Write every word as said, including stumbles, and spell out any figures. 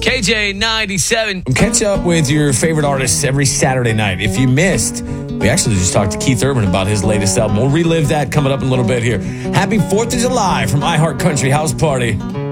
K J ninety-seven. Catch up with your favorite artists every Saturday night. If you missed, we actually just talked to Keith Urban about his latest album. We'll relive that coming up in a little bit here. Happy fourth of July from iHeart Country House Party.